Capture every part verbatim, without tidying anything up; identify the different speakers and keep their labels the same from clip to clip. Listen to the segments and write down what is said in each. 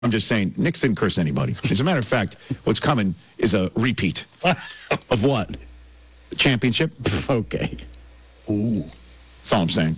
Speaker 1: I'm just saying, Knicks didn't curse anybody. As a matter of fact, what's coming is a repeat.
Speaker 2: Of what?
Speaker 1: Championship.
Speaker 2: Okay.
Speaker 3: Ooh.
Speaker 1: That's all I'm saying.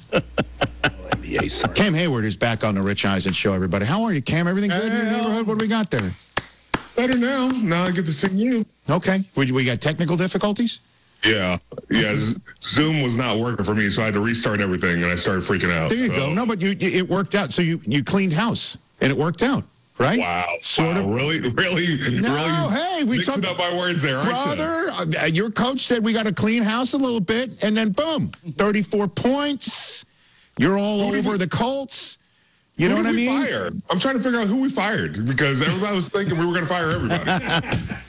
Speaker 3: N B A star.
Speaker 1: Cam Hayward is back on the Rich Eisen show, everybody. How are you, Cam? Everything good in your neighborhood? What do we got there?
Speaker 4: Better now. Now I get to see you.
Speaker 1: Okay. We, we got technical difficulties?
Speaker 4: Yeah. Yeah. Z- Zoom was not working for me, so I had to restart everything, and I started freaking out.
Speaker 1: There you
Speaker 4: so.
Speaker 1: go. No, but you, you, it worked out. So you, you cleaned house, and it worked out, right?
Speaker 4: Wow.
Speaker 1: Sort
Speaker 4: wow.
Speaker 1: of.
Speaker 4: Really? Really?
Speaker 1: No,
Speaker 4: really
Speaker 1: hey, we
Speaker 4: mixing
Speaker 1: talked-
Speaker 4: up my words there, aren't
Speaker 1: Brother, uh, your coach said we got to clean house a little bit, and then boom, thirty-four points. You're all
Speaker 4: Who did
Speaker 1: over
Speaker 4: we-
Speaker 1: the Colts. You
Speaker 4: Who
Speaker 1: know what
Speaker 4: did
Speaker 1: I
Speaker 4: we
Speaker 1: mean?
Speaker 4: Fire? I'm trying to figure out who we fired because everybody was thinking we were going to fire everybody.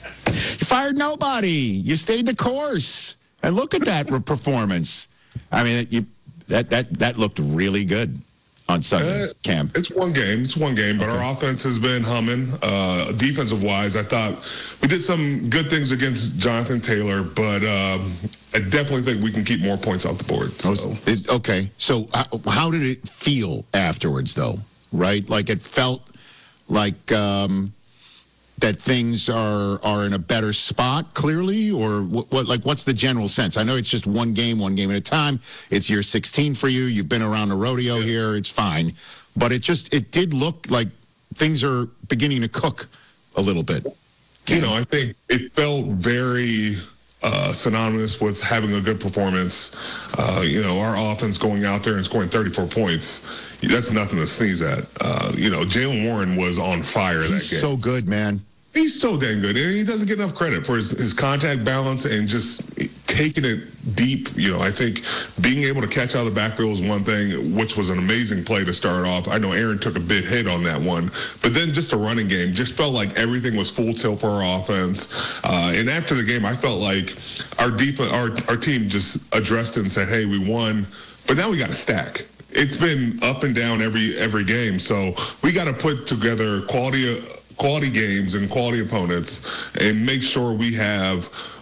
Speaker 1: You fired nobody. You stayed the course. And look at that performance. I mean, you, that that that looked really good on Sunday,
Speaker 4: Uh,
Speaker 1: Cam.
Speaker 4: It's one game. It's one game, but
Speaker 1: Okay.
Speaker 4: our offense has been humming. Uh, defensive-wise, I thought we did some good things against Jonathan Taylor, but um, I definitely think we can keep more points off the board. So.
Speaker 1: Is- Okay, so how, how did it feel afterwards, though? Right, like it felt like um, that things are are in a better spot, clearly, or what, what? Like, what's the general sense? I know it's just one game, one game at a time. It's year sixteen for you. You've been around the rodeo here. It's fine, but it just it did look like things are beginning to cook a little bit.
Speaker 4: You know, I think it felt very uh, synonymous with having a good performance. Uh, you know, our offense going out there and scoring thirty-four points, that's nothing to sneeze at. Uh, you know, Jaylen Warren was on fire that game.
Speaker 1: He's so good, man.
Speaker 4: He's so dang good, and he doesn't get enough credit for his, his contact balance and just taking it deep. You know, I think being able to catch out of the backfield is one thing, which was an amazing play to start off. I know Aaron took a big hit on that one, but then just a running game just felt like everything was full tilt for our offense. Uh, and after the game, I felt like our defense, our our team just addressed it and said, "Hey, we won, but now we got to stack." It's been up and down every every game, so we got to put together quality. quality games and quality opponents and make sure we have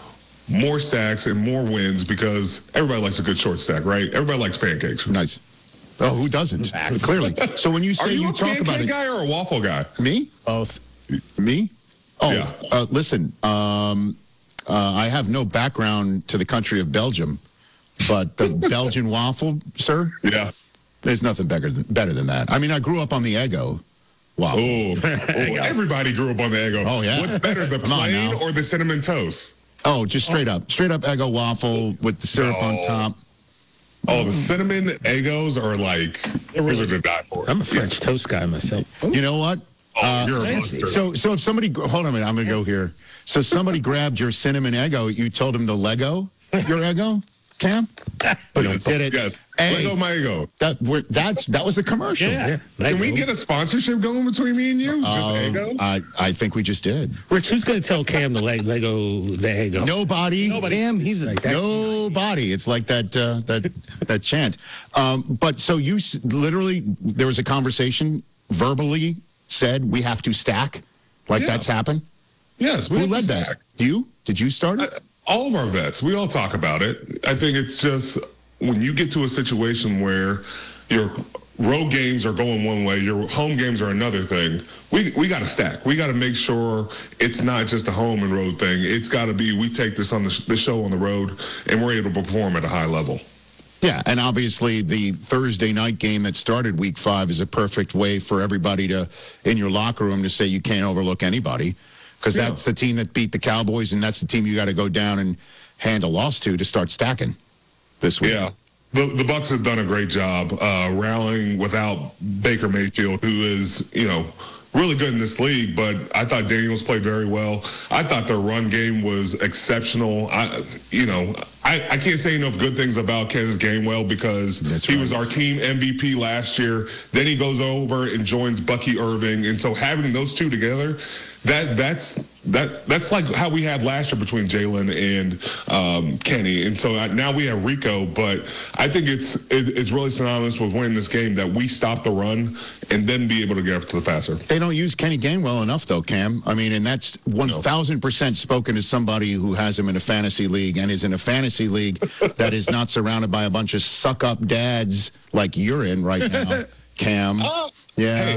Speaker 4: more stacks and more wins because everybody likes a good short stack, right? Everybody likes pancakes.
Speaker 1: Nice. Oh, who doesn't? Clearly. So when you say
Speaker 4: Are you,
Speaker 1: you
Speaker 4: a
Speaker 1: talk
Speaker 4: pancake
Speaker 1: about it,
Speaker 4: guy or a waffle guy?
Speaker 1: me?
Speaker 2: Both.
Speaker 1: Me? Oh,
Speaker 4: Yeah.
Speaker 1: uh, listen. Um, uh, I have no background to the country of Belgium, but the Belgian waffle, sir,
Speaker 4: Yeah.
Speaker 1: there's nothing better than, better than that. I mean, I grew up on the Eggo waffle.
Speaker 4: Oh, oh, everybody grew up on the Eggo.
Speaker 1: Oh, yeah.
Speaker 4: What's better, the
Speaker 1: Come on
Speaker 4: plain
Speaker 1: now.
Speaker 4: or the cinnamon toast?
Speaker 1: Oh, just straight up, straight up Eggo waffle with the syrup on
Speaker 4: No.
Speaker 1: top.
Speaker 4: Oh, the cinnamon Eggos are like, those are to die for.
Speaker 2: I'm a French toast guy myself.
Speaker 1: You know what?
Speaker 4: Oh, you're a
Speaker 2: fancy.
Speaker 4: monster.
Speaker 1: So, so if somebody, hold on a minute, I'm gonna go here. So somebody grabbed your cinnamon Eggo, you told him to Lego your Eggo, Cam?
Speaker 4: Yes.
Speaker 1: Did it?
Speaker 4: Yes.
Speaker 1: Hey.
Speaker 4: Lego my Eggo.
Speaker 1: That we're, that's that was a commercial.
Speaker 2: Yeah.
Speaker 4: Can we get a sponsorship going between me and you? Just
Speaker 1: Um,
Speaker 4: Eggo?
Speaker 1: I I think we just did.
Speaker 2: Rich, who's going to tell Cam the leg, Lego, the Eggo?
Speaker 1: Nobody.
Speaker 2: Nobody. Cam, he's like that.
Speaker 1: Nobody. It's like that uh, that that chant. Um, but so you s- literally there was a conversation verbally said we have to stack, like
Speaker 4: Yeah.
Speaker 1: that's happened.
Speaker 4: Yes. we
Speaker 1: Who
Speaker 4: have to
Speaker 1: led
Speaker 4: stack.
Speaker 1: that? Do you? Did you start it?
Speaker 4: All of our vets, we all talk about it. I think it's just when you get to a situation where your road games are going one way, your home games are another thing, we we got to stack. We got to make sure it's not just a home and road thing. It's got to be we take this on the, sh- the show on the road and we're able to perform at a high level.
Speaker 1: Yeah, and obviously the Thursday night game that started week five is a perfect way for everybody to, in your locker room, to say you can't overlook anybody. Because
Speaker 4: Yeah.
Speaker 1: that's the team that beat the Cowboys, and that's the team you got to go down and hand a loss to to start stacking this week.
Speaker 4: Yeah. The, the Bucs have done a great job uh, rallying without Baker Mayfield, who is, you know, really good in this league, but I thought Daniels played very well. I thought their run game was exceptional. I, you know, I, I can't say enough good things about Kenneth Gainwell because
Speaker 1: That's
Speaker 4: he
Speaker 1: right.
Speaker 4: was our team M V P last year. Then he goes over and joins Bucky Irving, and so having those two together, that that's that that's like how we had last year between Jalen and um, Kenny, and so uh, now we have Rico. But I think it's it, it's really synonymous with winning this game that we stop the run and then be able to get after the passer.
Speaker 1: They don't use Kenny Gainwell enough, though, Cam. I mean, and that's one thousand percent spoken as somebody who has him in a fantasy league and is in a fantasy league that is not surrounded by a bunch of suck-up dads like you're in right now, Cam.
Speaker 4: Uh,
Speaker 1: Yeah.
Speaker 4: Hey, I,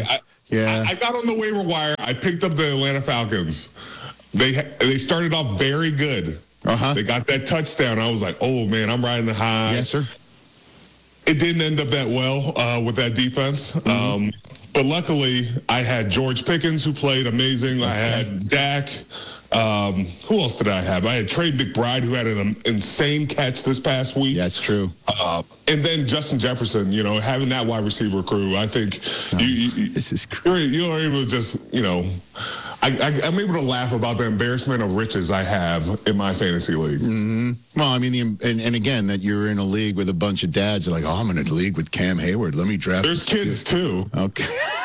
Speaker 1: Yeah.
Speaker 4: I, I got on the waiver wire. I picked up the Atlanta Falcons. They they started off very good.
Speaker 1: Uh-huh.
Speaker 4: They got that touchdown. I was like, oh, man, I'm riding the high.
Speaker 1: Yes, sir.
Speaker 4: It didn't end up that well uh, with that defense. Mm-hmm. Um, but luckily, I had George Pickens, who played amazing. Okay. I had Dak. Um, who else did I have? I had Trey McBride, who had an insane catch this past week.
Speaker 1: That's true.
Speaker 4: Uh, and then Justin Jefferson, you know, having that wide receiver crew, I think
Speaker 1: oh,
Speaker 4: you, you,
Speaker 1: this is
Speaker 4: you're, you're able to just, you know, I, I, I'm able to laugh about the embarrassment of riches I have in my fantasy league.
Speaker 1: Mm-hmm. Well, I mean, the, and, and again, that you're in a league with a bunch of dads that are like, oh, I'm in a league with Cam Hayward. Let me draft.
Speaker 4: There's kids too.
Speaker 1: Okay.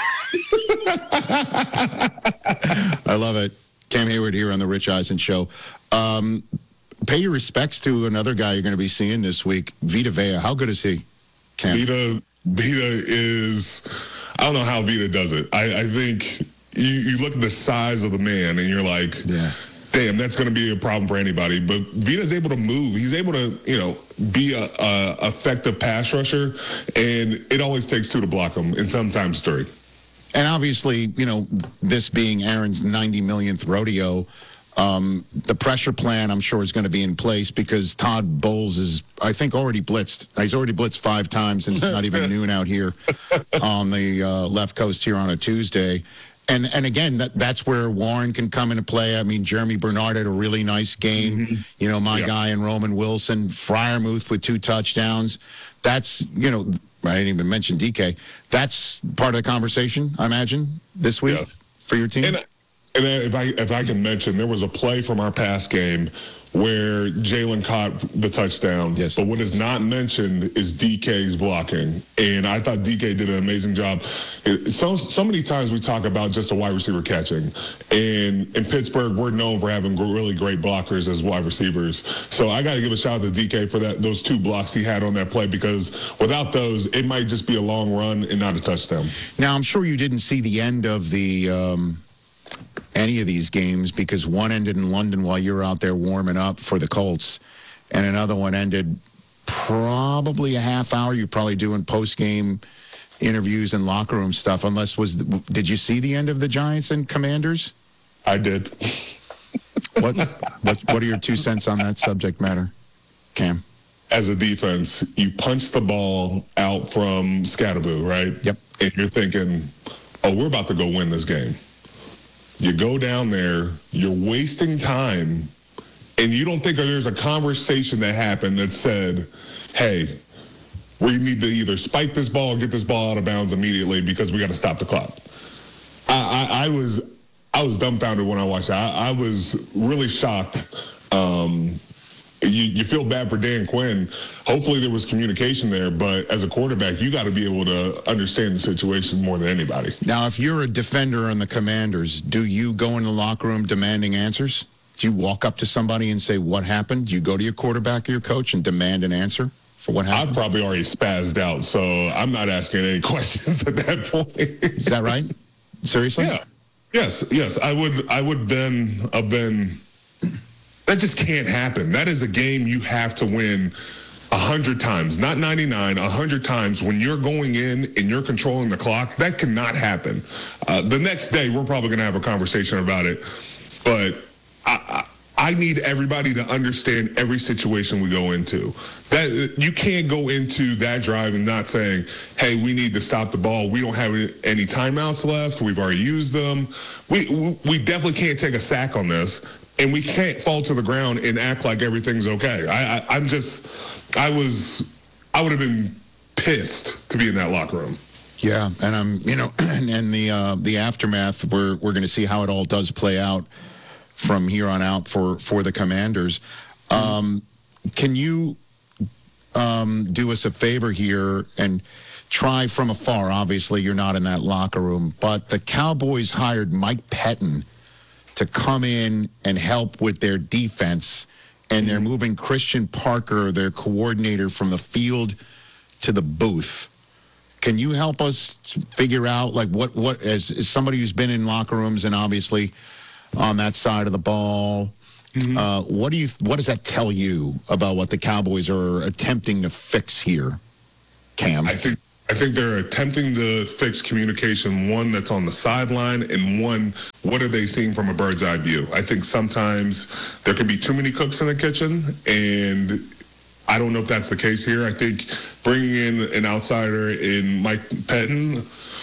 Speaker 1: I love it. Cam Hayward here on the Rich Eisen Show. Um, pay your respects to another guy you're going to be seeing this week, Vita Vea. How good is he, Cam?
Speaker 4: Vita, Vita is, I don't know how Vita does it. I, I think you, you look at the size of the man and you're like,
Speaker 1: yeah.
Speaker 4: damn, that's going to be a problem for anybody. But Vita's able to move. He's able to, you know, be a, a effective pass rusher, and it always takes two to block him, and sometimes three.
Speaker 1: And obviously, you know, this being Aaron's ninety millionth rodeo, um, the pressure plan, I'm sure, is going to be in place because Todd Bowles is, I think, already blitzed. He's already blitzed five times, and it's not even noon out here on the uh, left coast here on a Tuesday. And and again, that that's where Warren can come into play. I mean, Jeremy Bernard had a really nice game. Mm-hmm. You know, my yeah. guy and Roman Wilson, Freiermuth with two touchdowns. That's, you know, I didn't even mention D K. That's part of the conversation, I imagine, this week
Speaker 4: yes.
Speaker 1: for your team.
Speaker 4: And, and if I if I can mention, there was a play from our past game where Jalen caught the touchdown.
Speaker 1: Yes.
Speaker 4: But what is not mentioned is D K's blocking. And I thought D K did an amazing job. It, so, so many times we talk about just a wide receiver catching. And in Pittsburgh, we're known for having really great blockers as wide receivers. So I got to give a shout out to D K for that those two blocks he had on that play, because without those, it might just be a long run and not a touchdown.
Speaker 1: Now, I'm sure you didn't see the end of the um, any of these games because one ended in London while you were out there warming up for the Colts, and another one ended probably a half hour. You're probably doing post-game interviews and locker room stuff. Unless was did you see the end of the Giants and Commanders?
Speaker 4: I did.
Speaker 1: What what what are your two cents on that subject matter, Cam?
Speaker 4: As a defense, you punch the ball out from Scatterboo, right?
Speaker 1: Yep.
Speaker 4: And you're thinking, oh, we're about to go win this game. You go down there, you're wasting time, and you don't think there's a conversation that happened that said, hey, we need to either spike this ball or get this ball out of bounds immediately because we got to stop the clock. I, I, I was I was dumbfounded when I watched that. I, I was really shocked. Um, you, you feel bad for Dan Quinn. Hopefully there was communication there, but as a quarterback, you got to be able to understand the situation more than anybody.
Speaker 1: Now, if you're a defender on the Commanders, do you go in the locker room demanding answers? Do you walk up to somebody and say, what happened? Do you go to your quarterback or your coach and demand an answer for what happened?
Speaker 4: I've probably already spazzed out, so I'm not asking any questions at that point.
Speaker 1: Is that right? Seriously?
Speaker 4: Yeah. Yes, yes. I would I would then have been, that just can't happen. That is a game you have to win a hundred times, not ninety-nine, a hundred times. When you're going in and you're controlling the clock, that cannot happen. Uh, the next day, we're probably going to have a conversation about it, but I, I, I need everybody to understand every situation we go into. That you can't go into that drive and not saying, hey, we need to stop the ball. We don't have any timeouts left. We've already used them. We we definitely can't take a sack on this. And we can't fall to the ground and act like everything's okay. I, I, I'm just, I was, I would have been pissed to be in that locker room.
Speaker 1: Yeah, and I'm, you know, and the uh, the aftermath, we're we're going to see how it all does play out from here on out for for the Commanders. Um, can you um, do us a favor here and try from afar? Obviously, you're not in that locker room, but the Cowboys hired Mike Pettin to come in and help with their defense, and they're moving Christian Parker, their coordinator, from the field to the booth. Can you help us figure out, like, what, what as, as somebody who's been in locker rooms and obviously on that side of the ball, mm-hmm. uh, what do you, what does that tell you about what the Cowboys are attempting to fix here, Cam?
Speaker 4: I think I think they're attempting to fix communication, one that's on the sideline and one, what are they seeing from a bird's eye view? I think sometimes there can be too many cooks in the kitchen, and I don't know if that's the case here. I think bringing in an outsider in Mike Pettin,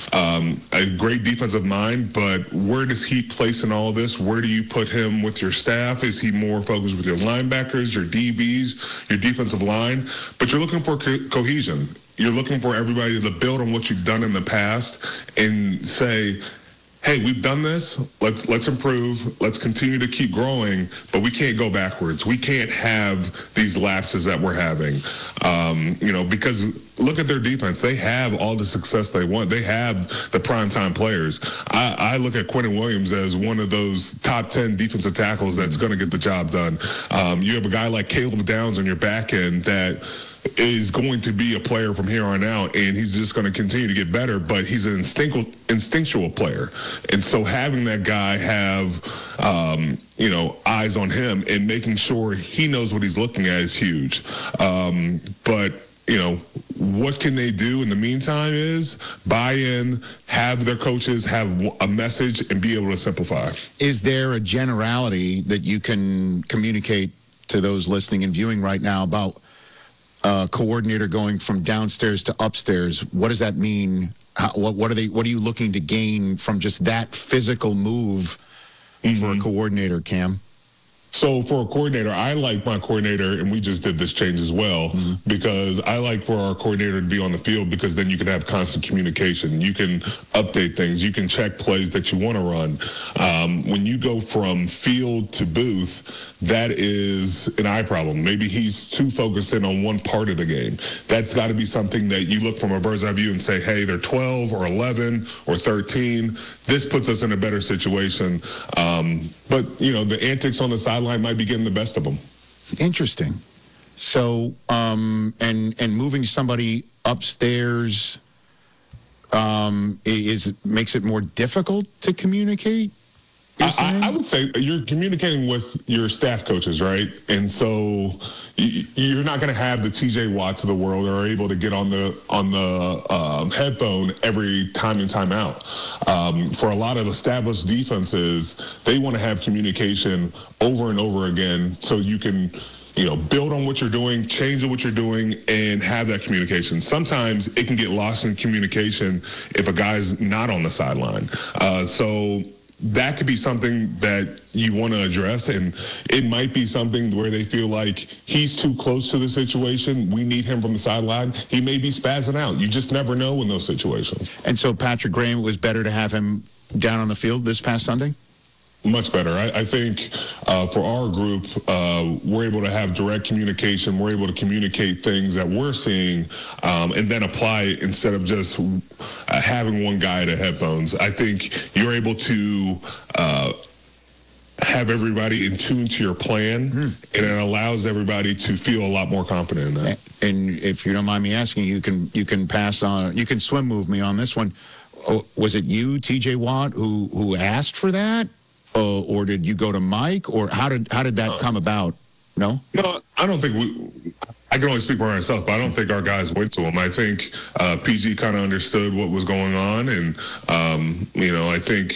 Speaker 4: um, a great defensive mind, but where does he place in all this? Where do you put him with your staff? Is he more focused with your linebackers, your D Bs, your defensive line? But you're looking for co- cohesion. You're looking for everybody to build on what you've done in the past and say, hey, we've done this. Let's let's improve. Let's continue to keep growing, but we can't go backwards. We can't have these lapses that we're having. Um, you know, because look at their defense. They have all the success they want. They have the primetime players. I, I look at Quentin Williams as one of those top ten defensive tackles that's going to get the job done. Um, you have a guy like Caleb Downs on your back end that is going to be a player from here on out, and he's just going to continue to get better, but he's an instinctual, instinctual player. And so having that guy have, um, you know, eyes on him and making sure he knows what he's looking at is huge. Um, but, you know, what can they do in the meantime is buy in, have their coaches have a message, and be able to simplify.
Speaker 1: Is there a generality that you can communicate to those listening and viewing right now about Uh, coordinator going from downstairs to upstairs? What does that mean? How, what, what are they? What are you looking to gain from just that physical move mm-hmm. for a coordinator, Cam?
Speaker 4: So for a coordinator, I like my coordinator, and we just did this change as well, mm-hmm. because I like for our coordinator to be on the field, because then you can have constant communication. You can update things. You can check plays that you want to run. Um, when you go from field to booth, that is an eye problem. Maybe he's too focused in on one part of the game. That's got to be something that you look from a bird's eye view and say, hey, they're twelve or eleven or thirteen. This puts us in a better situation. Um, but, you know, the antics on the sideline might be getting the best of them.
Speaker 1: Interesting. So, um, and and moving somebody upstairs um, is makes it more difficult to communicate?
Speaker 4: I, I would say you're communicating with your staff coaches, right? And so you're not going to have the T J Watts of the world that are able to get on the on the um, headphone every time in, time out. Um, for a lot of established defenses, they want to have communication over and over again, so you can, you know, build on what you're doing, change what you're doing, and have that communication. Sometimes it can get lost in communication if a guy's not on the sideline. Uh, so. That could be something that you want to address, and it might be something where they feel like he's too close to the situation. We need him from the sideline. He may be spazzing out. You just never know in those situations.
Speaker 1: And so Patrick Graham, it was better to have him down on the field this past Sunday?
Speaker 4: Much better. I, I think uh, for our group, uh, we're able to have direct communication. We're able to communicate things that we're seeing um, and then apply it instead of just uh, having one guy at headphones. I think you're able to uh, have everybody in tune to your plan, mm. and it allows everybody to feel a lot more confident in that.
Speaker 1: And if you don't mind me asking, you can you can pass on, you can swim move me on this one. Oh, was it you, T J Watt, who who asked for that? Uh, or did you go to Mike, or how did how did that uh, come about? No,
Speaker 4: no, I don't think we. I can only speak for myself, but I don't think our guys went to him. I think uh, P G kind of understood what was going on, and um, you know, I think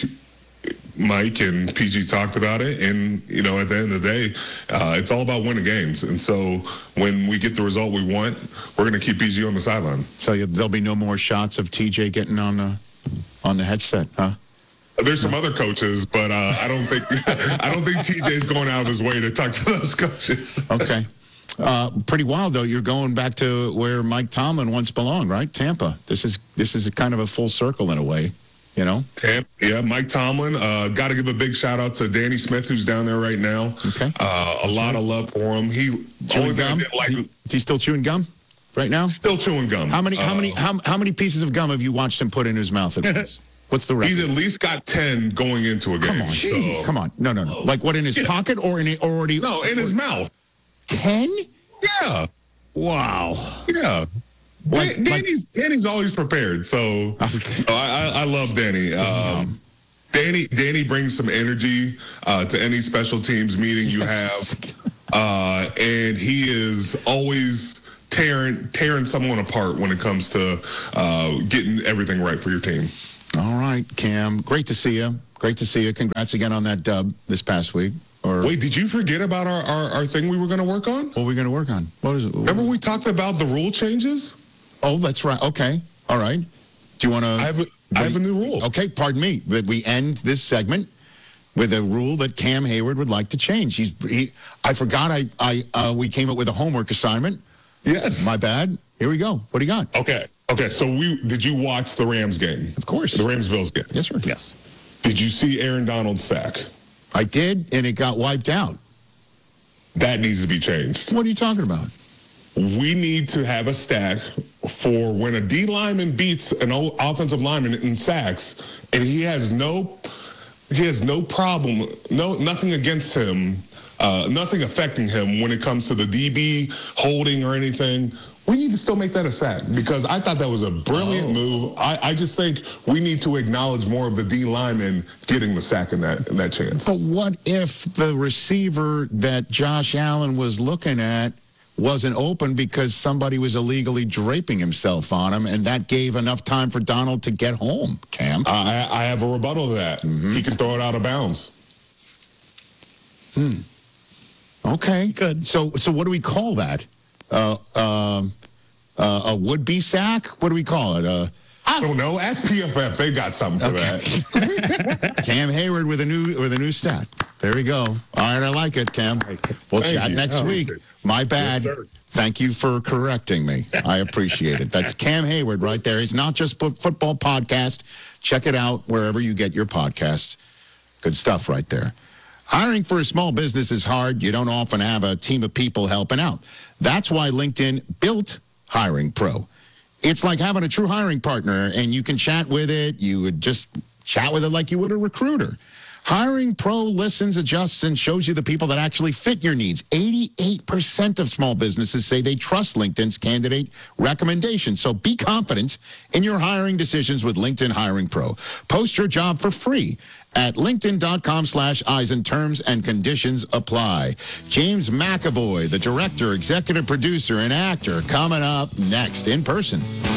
Speaker 4: Mike and P G talked about it, and you know, at the end of the day, uh, it's all about winning games. And so, when we get the result we want, we're going to keep P G on the sideline.
Speaker 1: So there'll be no more shots of T J getting on the on the headset, huh?
Speaker 4: There's some other coaches, but uh, I don't think I don't think T J's going out of his way to talk to those coaches.
Speaker 1: Okay, uh, pretty wild though. You're going back to where Mike Tomlin once belonged, right? Tampa. This is this is a kind of a full circle in a way, you know.
Speaker 4: Tampa, yeah. Mike Tomlin. Uh, Got to give a big shout out to Danny Smith, who's down there right now.
Speaker 1: Okay,
Speaker 4: uh, a lot of love for him. He
Speaker 1: chewing gum. Like, is, he, is he still chewing gum right now?
Speaker 4: Still chewing gum.
Speaker 1: How many?
Speaker 4: Uh,
Speaker 1: how many? How, how many pieces of gum have you watched him put in his mouth at once? What's the record?
Speaker 4: He's at least got ten going into a game.
Speaker 1: Come on, so. Come on. No, no, no. Like what, in his yeah. pocket or in it already?
Speaker 4: No, in his mouth.
Speaker 1: Ten?
Speaker 4: Yeah.
Speaker 1: Wow.
Speaker 4: Yeah.
Speaker 1: Like,
Speaker 4: Dan- Danny's like, Danny's always prepared, so, so I, I, I love Danny. Um, Danny Danny brings some energy uh, to any special teams meeting you have, uh, and he is always tearing tearing someone apart when it comes to uh, getting everything right for your team.
Speaker 1: All right, Cam. Great to see you. Great to see you. Congrats again on that dub this past week. Or
Speaker 4: Wait, did you forget about our, our, our thing we were going to work on?
Speaker 1: what are we going to work on? What is it?
Speaker 4: Remember we talked about the rule changes?
Speaker 1: Oh, that's right. Okay. All right. Do you want to?
Speaker 4: I have a, I have a new rule.
Speaker 1: Okay, pardon me. That we end this segment with a rule that Cam Hayward would like to change. He's he. I forgot. I I uh, we came up with a homework assignment.
Speaker 4: Yes.
Speaker 1: My bad. Here we go. What do you got?
Speaker 4: Okay. Okay. So we did you watch the Rams game?
Speaker 1: Of course.
Speaker 4: The Rams Bills game.
Speaker 1: Yes, sir.
Speaker 2: Yes.
Speaker 4: Did you see Aaron Donald's sack?
Speaker 1: I did, and it got wiped out.
Speaker 4: That needs to be changed.
Speaker 1: What are you talking about?
Speaker 4: We need to have a stack for when a D lineman beats an o- offensive lineman in sacks, and he has no, he has no problem, no nothing against him, uh, nothing affecting him when it comes to the D B holding or anything. We need to still make that a sack because I thought that was a brilliant
Speaker 1: Oh.
Speaker 4: move. I, I just think we need to acknowledge more of the D lineman getting the sack in that in that chance.
Speaker 1: But what if the receiver that Josh Allen was looking at wasn't open because somebody was illegally draping himself on him, and that gave enough time for Donald to get home, Cam?
Speaker 4: I, I have a rebuttal to that.
Speaker 1: Mm-hmm.
Speaker 4: He can throw it out of bounds.
Speaker 1: Okay. Good. So, so what do we call that? Uh, um, uh, a would-be sack? What do we call it? Uh,
Speaker 4: I don't know. Ask P F F. They got something for that.
Speaker 1: Cam Hayward with a new with a new stat. There we go. All right, I like it, Cam. We'll
Speaker 4: Thank
Speaker 1: chat
Speaker 4: you.
Speaker 1: next
Speaker 4: Oh,
Speaker 1: week.
Speaker 4: okay.
Speaker 1: My bad.
Speaker 4: Yes, sir.
Speaker 1: Thank you for correcting me. I appreciate it. That's Cam Hayward right there. It's not just a football podcast. Check it out wherever you get your podcasts. Good stuff right there. Hiring for a small business is hard. You don't often have a team of people helping out. That's why LinkedIn built Hiring Pro. It's like having a true hiring partner, and you can chat with it. You would just chat with it like you would a recruiter. Hiring Pro listens, adjusts, and shows you the people that actually fit your needs. eighty-eight percent of small businesses say they trust LinkedIn's candidate recommendations. So be confident in your hiring decisions with LinkedIn Hiring Pro. Post your job for free at linkedin.com slash Eisen. Terms and conditions apply. James McAvoy, the director, executive producer, and actor, coming up next in person.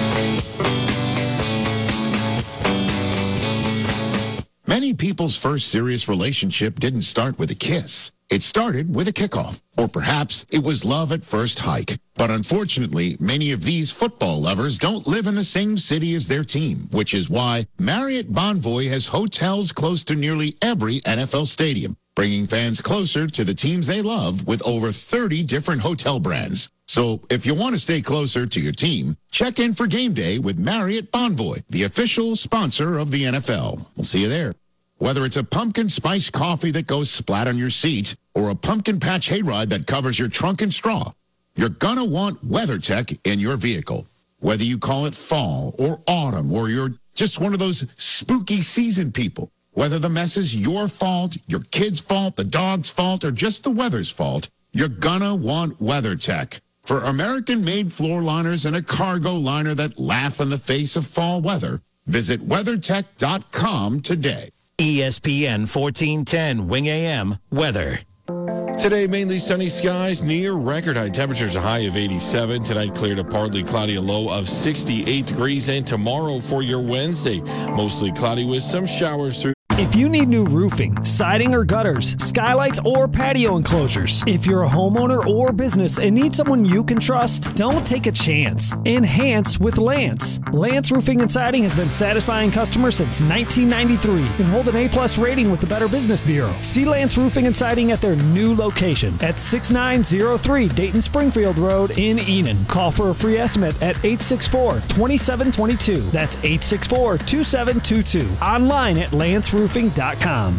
Speaker 1: Many people's first serious relationship didn't start with a kiss. It started with a kickoff, or perhaps it was love at first hike. But unfortunately, many of these football lovers don't live in the same city as their team, which is why Marriott Bonvoy has hotels close to nearly every N F L stadium, bringing fans closer to the teams they love with over thirty different hotel brands. So if you want to stay closer to your team, check in for game day with Marriott Bonvoy, the official sponsor of the N F L. We'll see you there. Whether it's a pumpkin spice coffee that goes splat on your seat or a pumpkin patch hayride that covers your trunk and straw, you're going to want WeatherTech in your vehicle. Whether you call it fall or autumn or you're just one of those spooky season people, whether the mess is your fault, your kid's fault, the dog's fault, or just the weather's fault, you're going to want WeatherTech. For American-made floor liners and a cargo liner that laugh in the face of fall weather, visit weathertech dot com today.
Speaker 5: E S P N fourteen ten Wing A M weather.
Speaker 3: Today, mainly sunny skies, near record high temperatures, a high of eighty-seven. Tonight, clear to partly cloudy, a low of sixty-eight degrees. And tomorrow for your Wednesday, mostly cloudy with some showers through.
Speaker 6: If you need new roofing, siding or gutters, skylights or patio enclosures, if you're a homeowner or business and need someone you can trust, don't take a chance. Enhance with Lance. Lance Roofing and Siding has been satisfying customers since nineteen ninety-three and hold an A-plus rating with the Better Business Bureau. See Lance Roofing and Siding at their new location at sixty-nine oh three Dayton Springfield Road in Enon. Call for a free estimate at eight six four, two seven two two. That's eight six four, two seven two two. Online at lance roofing dot com.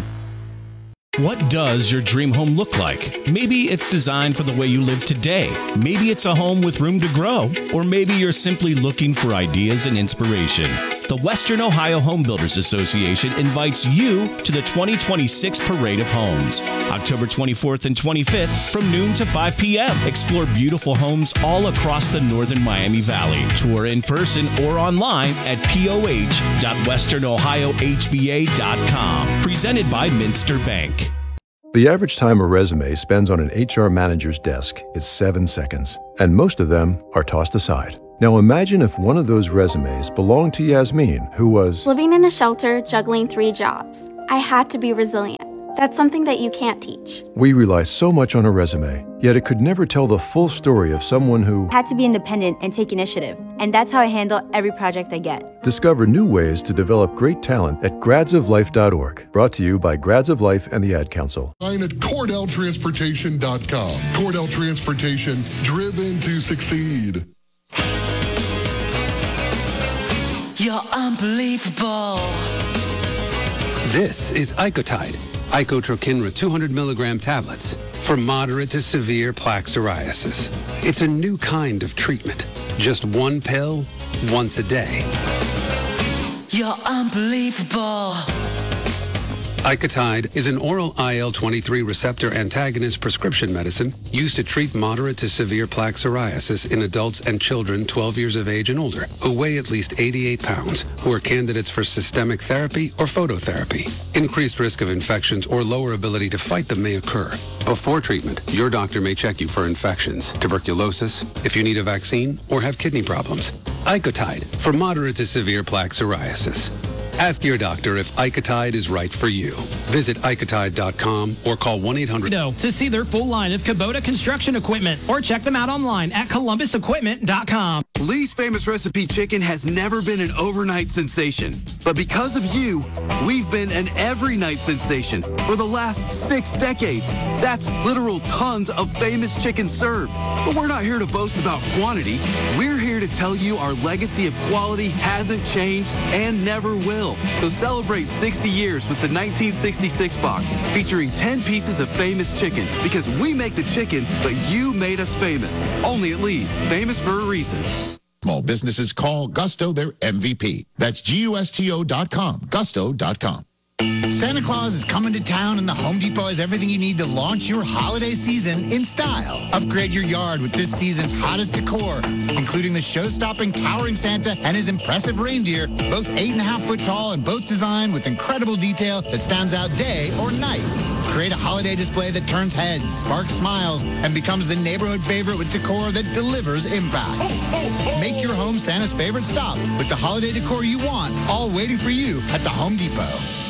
Speaker 7: What does your dream home look like? Maybe it's designed for the way you live today. Maybe it's a home with room to grow. Or maybe you're simply looking for ideas and inspiration. The Western Ohio Home Builders Association invites you to the twenty twenty-six Parade of Homes. October twenty-fourth and twenty-fifth from noon to five p.m. Explore beautiful homes all across the northern Miami Valley. Tour in person or online at p o h dot western ohio h b a dot com. Presented by Minster Bank.
Speaker 8: The average time a resume spends on an H R manager's desk is seven seconds, and most of them are tossed aside. Now imagine if one of those resumes belonged to Yasmin, who was
Speaker 9: living in a shelter, juggling three jobs. I had to be resilient. That's something that you can't teach.
Speaker 8: We rely so much on a resume, yet it could never tell the full story of someone who
Speaker 10: had to be independent and take initiative. And that's how I handle every project I get.
Speaker 8: Discover new ways to develop great talent at grads of life dot org. Brought to you by Grads of Life and the Ad Council.
Speaker 11: Sign at Cordell Transportation dot com. Cordell Transportation, driven to succeed.
Speaker 12: You're unbelievable. This is Icotide, Icotrokinra two hundred milligram tablets for moderate to severe plaque psoriasis. It's a new kind of treatment. Just one pill, once a day. You're unbelievable. Icotide is an oral I L twenty-three receptor antagonist prescription medicine used to treat moderate to severe plaque psoriasis in adults and children twelve years of age and older who weigh at least eighty-eight pounds, who are candidates for systemic therapy or phototherapy. Increased risk of infections or lower ability to fight them may occur. Before treatment, your doctor may check you for infections, tuberculosis, if you need a vaccine, or have kidney problems. Icotide for moderate to severe plaque psoriasis. Ask your doctor if Icotide is right for you. Visit Icotide dot com or call one eight hundred
Speaker 13: to see their full line of Kubota construction equipment or check them out online at Columbus Equipment dot com.
Speaker 14: Lee's Famous Recipe Chicken has never been an overnight sensation. But because of you, we've been an every night sensation for the last six decades. That's literal tons of famous chicken served. But we're not here to boast about quantity. We're here to tell you our legacy of quality hasn't changed and never will. So celebrate sixty years with the nineteen sixty-six box featuring ten pieces of famous chicken, because we make the chicken, but you made us famous. Only at Lee's, famous for a reason.
Speaker 1: Small businesses call Gusto their M V P. That's G U S T O dot com, gusto dot com.
Speaker 15: Santa Claus is coming to town, and the Home Depot has everything you need to launch your holiday season in style. Upgrade your yard with this season's hottest decor, including the show-stopping towering Santa and his impressive reindeer, both eight and a half foot tall and both designed with incredible detail that stands out day or night. Create a holiday display that turns heads, sparks smiles, and becomes the neighborhood favorite with decor that delivers impact. Make your home Santa's favorite stop with the holiday decor you want, all waiting for you at the Home Depot.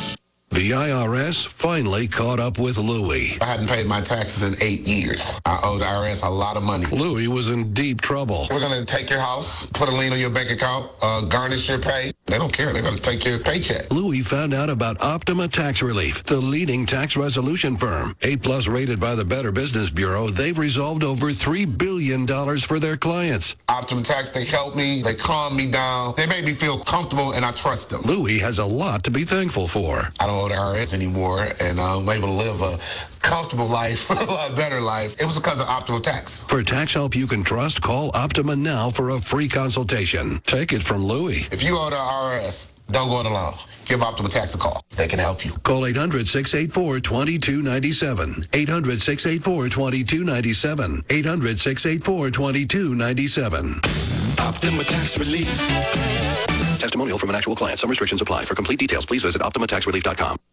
Speaker 16: The I R S finally caught up with Louie.
Speaker 17: I hadn't paid my taxes in eight years. I owed the I R S a lot of money.
Speaker 16: Louie was in deep trouble.
Speaker 17: We're going to take your house, put a lien on your bank account, uh, garnish your pay. They don't care. They're going to take your paycheck.
Speaker 16: Louie found out about Optima Tax Relief, the leading tax resolution firm. A-plus rated by the Better Business Bureau, they've resolved over three billion dollars for their clients.
Speaker 17: Optima Tax, they helped me. They calmed me down. They made me feel comfortable, and I trust them.
Speaker 16: Louie has a lot to be thankful for.
Speaker 17: I don't owe the I R S anymore, and I'm able to live a comfortable life, a lot better life. It was because of Optima Tax.
Speaker 16: For tax help you can trust, call Optima now for a free consultation. Take it from Louie.
Speaker 17: If you owe the I R S, don't go it alone. Give Optima Tax a call. They can help you.
Speaker 16: Call eight hundred, six eight four, two two nine seven. eight hundred, six eight four, two two nine seven. eight hundred, six eight four, two two nine seven.
Speaker 12: Optima Tax Relief.
Speaker 16: Testimonial from an actual client. Some restrictions apply. For complete details, please visit Optima Tax Relief dot com.